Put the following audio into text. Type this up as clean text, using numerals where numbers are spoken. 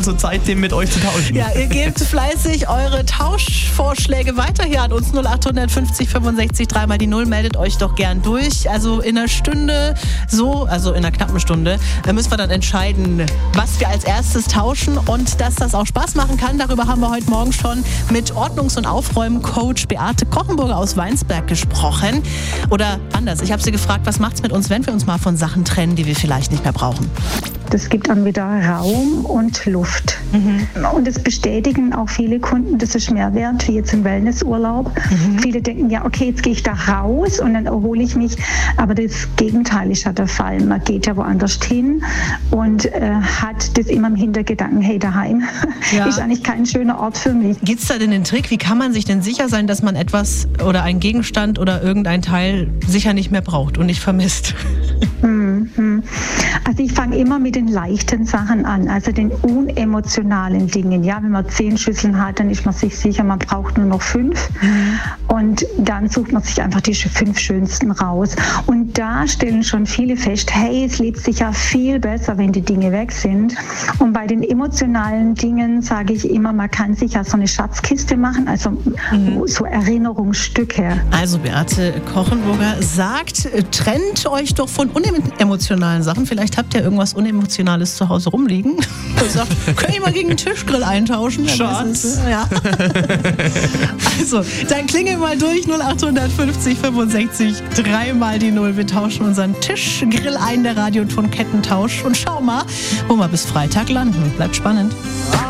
zur Zeit, den mit euch zu tauschen. Ja, ihr gebt fleißig eure Tauschvorschläge weiter hier an uns. 0850 65 3 mal die 0. Meldet euch doch gern durch. Also in einer Stunde, also in einer knappen Stunde, müssen wir dann entscheiden, was wir als erstes tauschen und dass das auch Spaß machen kann. Darüber haben wir heute Morgen schon mit Ordnungs- und Aufräumen-Coach Beate Kochenburger aus Weinsberg gesprochen. Oder anders, ich habe sie gefragt, was macht's mit uns, wenn wir uns mal von Sachen trennen, die wir vielleicht nicht mehr brauchen? Das gibt dann wieder Raum und Luft. Und das bestätigen auch viele Kunden, das ist mehr wert, wie jetzt im Wellnessurlaub. Viele denken, ja, okay, jetzt gehe ich da raus und dann erhole ich mich. Aber das Gegenteil ist ja der Fall. Man geht ja woanders hin und hat das immer im Hintergedanken, hey, daheim ist eigentlich kein schöner Ort für mich. Gibt's da denn den Trick? Wie kann man sich denn sicher sein, dass man etwas oder einen Gegenstand oder irgendein Teil sicher nicht mehr braucht und nicht vermisst? Also ich fange immer mit den leichten Sachen an, also den unemotionalen Dingen. Ja, wenn man 10 Schüsseln hat, dann ist man sich sicher, man braucht nur noch 5. Und dann sucht man sich einfach die 5 schönsten raus. Und da stellen schon viele fest, hey, es lebt sich ja viel besser, wenn die Dinge weg sind. Und bei den emotionalen Dingen sage ich immer, man kann sich ja so eine Schatzkiste machen, also so Erinnerungsstücke. Also Beate Kochenburger sagt, trennt euch doch von unemotionalen Sachen. Vielleicht habt ihr irgendwas Unemotionales zu Hause rumliegen. Und sagt, könnt ihr mal gegen einen Tischgrill eintauschen? Schatz. Ja. Also, dann klingel mal durch, 0850 65 3 mal die 0. Wir tauschen unseren Tischgrill ein, der Radio- und Kettentausch. Und schau mal, wo wir bis Freitag landen. Bleibt spannend.